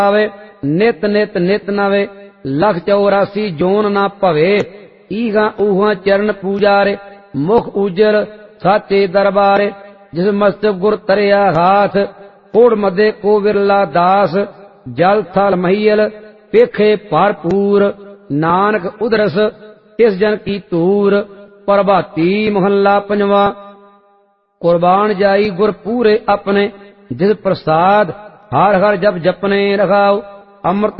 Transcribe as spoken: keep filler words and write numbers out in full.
ਆਵੇ ਨਿਤ ਨਿਤ ਨਿਤ ਨਵੇ लख चौरासी जोन ना भवे ईगा ऊहा चरण पूजारे मुख उजल साचे दरबारे जिस मस्तक गुर तरिया हाथ कोड़ मदे को विरला दास जल थल महियल पेखे भरपूर नानक उदरस तिस जन की तूर प्रभाती मोहल्ला पंजवा कुर्बान जाई गुर पूरे अपने जिस प्रसाद हर हर जप जपने रखाओ अमृत